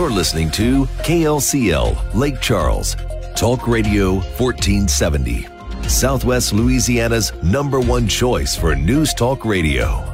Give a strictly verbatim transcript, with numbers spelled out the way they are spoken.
You're listening to K L C L, Lake Charles, Talk Radio fourteen seventy, Southwest Louisiana's number one choice for news talk radio.